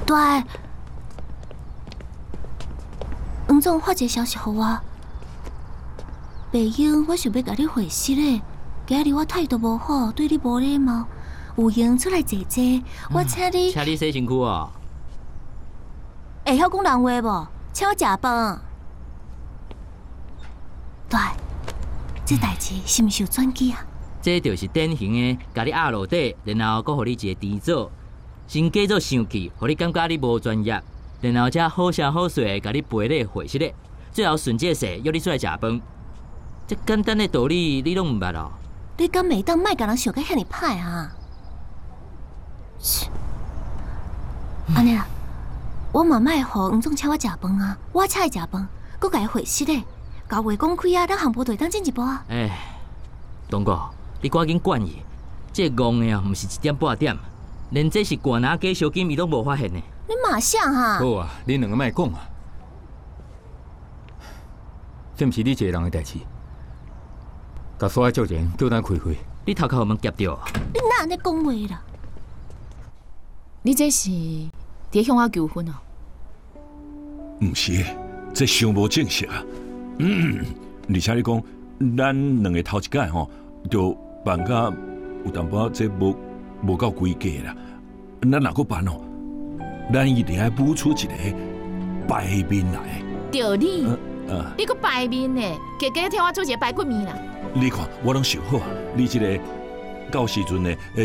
对，黄总发一个消息给我，白英，我想要甲你会师咧。今日我态度无好，对你无礼貌，有闲出来坐坐，我请你。 请你洗身躯哦。 会晓讲人话无？请我食饭。对，这代志是毋是有转机啊？ 这就是典型的，甲你压落底，然后搁互你一个甜枣，先假做生气，互你感觉你无专业，然后才好声好势的甲你陪咧会室咧，最后顺这势约你出来食饭。这简单的道理你拢毋捌哦？ 你敢袂当莫甲人想甲遐尼歹啊？安尼啊，我嘛莫互黄总请我食饭啊，我请伊食饭，搁甲伊会室咧，交话讲开啊，咱项目队当进一步啊。 东哥，你赶紧管伊，这戆的啊，毋是一点半点，连这是悬拿假小金伊都无发现呢。 你嘛想哈？ 好啊，恁两个莫讲啊，这毋是你一个人的代志。甲所有照前叫咱开会。 你头壳有问夹着啊？ 你哪安尼讲话啦？ 你这是伫向我求婚哦？ 毋是，这伤无正式啊。而且你讲，咱两个头一届吼，就办甲有淡薄这无够规格啦。咱若搁办哦，咱一定要舞出一个摆面来。 对你，你搁摆面呢？加加听我做一个排骨面啦。 你看，我拢想好啊，你这个到时阵呢，